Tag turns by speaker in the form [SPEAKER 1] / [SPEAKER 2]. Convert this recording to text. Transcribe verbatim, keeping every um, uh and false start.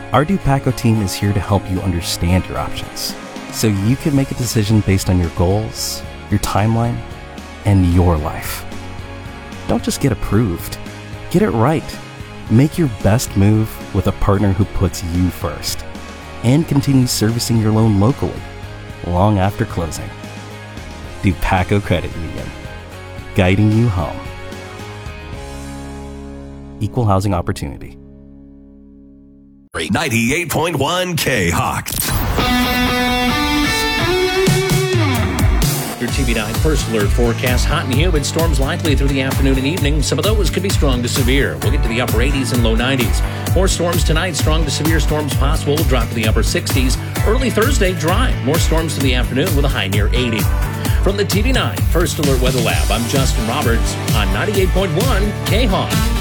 [SPEAKER 1] Our Dupaco team is here to help you understand your options, so you can make a decision based on your goals, your timeline, and your life. Don't just get approved. Get it right. Make your best move with a partner who puts you first and continues servicing your loan locally long after closing. Dupaco Credit Union, guiding you home. Equal housing opportunity.
[SPEAKER 2] ninety-eight point one K-Hawk.
[SPEAKER 3] Your T V nine First Alert forecast. Hot and humid. Storms likely through the afternoon and evening. Some of those could be strong to severe. We'll get to the upper eighties and low nineties. More storms tonight. Strong to severe storms possible. We'll drop to the upper sixties. Early Thursday, dry. More storms to the afternoon with a high near eighty. From the T V nine First Alert Weather Lab, I'm Justin Roberts on ninety-eight point one K-Hawk.